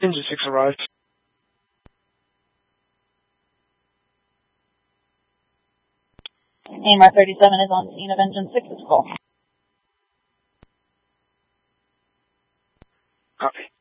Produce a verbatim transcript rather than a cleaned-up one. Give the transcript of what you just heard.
Engine six arrived. A M R thirty-seven is on scene of engine six's call. Copy.